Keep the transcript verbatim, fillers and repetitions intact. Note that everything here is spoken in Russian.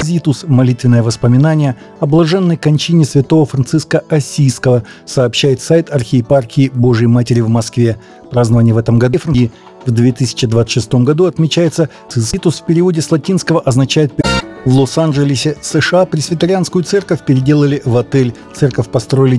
Экзитус – молитвенное воспоминание о блаженной кончине святого Франциска Ассизского, сообщает сайт архиепархии Божией Матери в Москве. Празднование в этом году в две тысячи двадцать шестом году отмечается. Экзитус в переводе с латинского означает «в Лос-Анджелесе, США, пресвитерианскую церковь переделали в отель. Церковь построили